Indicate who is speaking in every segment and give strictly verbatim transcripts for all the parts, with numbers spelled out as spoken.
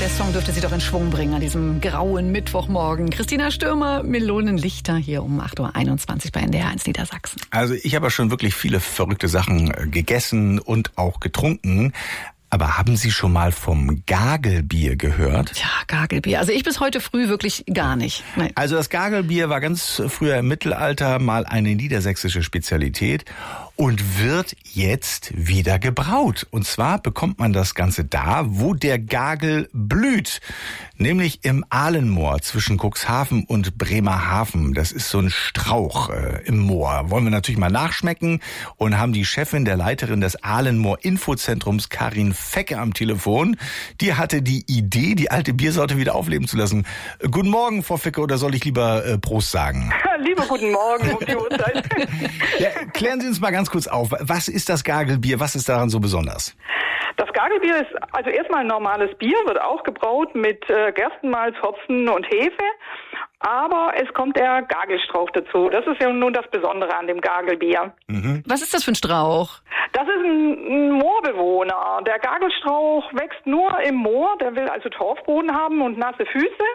Speaker 1: Der Song dürfte Sie doch in Schwung bringen an diesem grauen Mittwochmorgen. Christina Stürmer, Melonenlichter hier um acht Uhr einundzwanzig bei N D R eins Niedersachsen.
Speaker 2: Also ich habe ja schon wirklich viele verrückte Sachen gegessen und auch getrunken. Aber haben Sie schon mal vom Gagelbier gehört?
Speaker 1: Ja, Gagelbier. Also ich bis heute früh wirklich gar nicht. Nein.
Speaker 2: Also das Gagelbier war ganz früher im Mittelalter mal eine niedersächsische Spezialität und wird jetzt wieder gebraut. Und zwar bekommt man das Ganze da, wo der Gagel blüht. Nämlich im Ahlenmoor zwischen Cuxhaven und Bremerhaven. Das ist so ein Strauch äh, im Moor. Wollen wir natürlich mal nachschmecken und haben die Chefin, der Leiterin des Ahlenmoor Infozentrums, Karin Fecke, am Telefon. Die hatte die Idee, die alte Biersorte wieder aufleben zu lassen. Äh, guten Morgen, Frau Fecke, oder soll ich lieber äh, Prost sagen?
Speaker 3: Lieber guten Morgen um die Uhrzeit.
Speaker 2: Ja, klären Sie uns mal ganz kurz auf. Was ist das Gagelbier? Was ist daran so besonders?
Speaker 3: Das Gagelbier ist also erstmal ein normales Bier, wird auch gebraut mit äh, Gerstenmalz, Hopfen und Hefe. Aber es kommt der Gagelstrauch dazu. Das ist ja nun das Besondere an dem Gagelbier.
Speaker 1: Mhm. Was ist das für ein Strauch?
Speaker 3: Das ist ein, ein Moorbewohner. Der Gagelstrauch wächst nur im Moor. Der will also Torfboden haben und nasse Füße.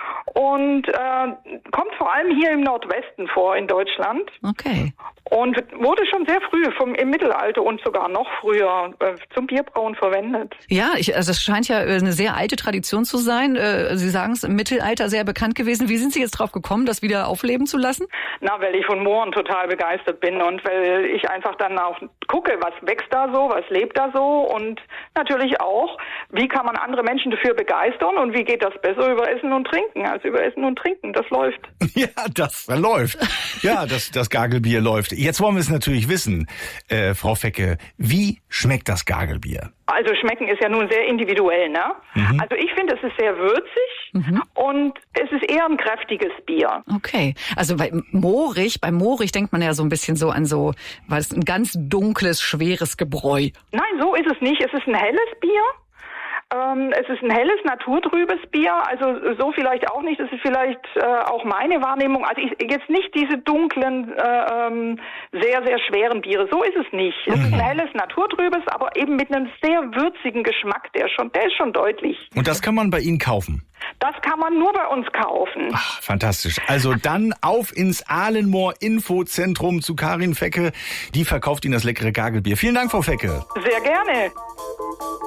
Speaker 3: Und äh, kommt vor allem hier im Nordwesten vor in Deutschland.
Speaker 1: Okay.
Speaker 3: Und wurde schon sehr früh vom, im Mittelalter und sogar noch früher äh, zum Bierbrauen verwendet.
Speaker 1: Ja, ich, also es scheint ja eine sehr alte Tradition zu sein. Äh, Sie sagen es, im Mittelalter sehr bekannt gewesen. Wie sind Sie jetzt drauf gekommen, das wieder aufleben zu lassen?
Speaker 3: Na, weil ich von Mooren total begeistert bin und weil ich einfach dann auch gucke, was wächst da so, was lebt da so und natürlich auch, wie kann man andere Menschen dafür begeistern und wie geht das besser über Essen und Trinken als über Essen und Trinken. Das läuft.
Speaker 2: Ja, das läuft. Ja, das, das Gagelbier läuft. Jetzt wollen wir es natürlich wissen, äh, Frau Fecke, wie schmeckt das Gagelbier?
Speaker 3: Also schmecken ist ja nun sehr individuell, ne? Mhm. Also ich finde, es ist sehr würzig mhm. und es ist eher ein kräftiges Bier.
Speaker 1: Okay, also bei Moorig, bei Moorig denkt man ja so ein bisschen so an so, weil es ein ganz dunkles, schweres Gebräu.
Speaker 3: Nein, so ist es nicht. Es ist ein helles Bier. Ähm, es ist ein helles, naturtrübes Bier, also so vielleicht auch nicht, das ist vielleicht äh, auch meine Wahrnehmung, also ich, jetzt nicht diese dunklen, äh, ähm, sehr, sehr schweren Biere, so ist es nicht. Es mhm. ist ein helles, naturtrübes, aber eben mit einem sehr würzigen Geschmack, der schon, der ist schon deutlich.
Speaker 2: Und das kann man bei Ihnen kaufen?
Speaker 3: Das kann man nur bei uns kaufen.
Speaker 2: Ach, fantastisch. Also dann auf ins Ahlenmoor Infozentrum zu Karin Fecke, die verkauft Ihnen das leckere Gagelbier. Vielen Dank, Frau Fecke.
Speaker 3: Sehr gerne.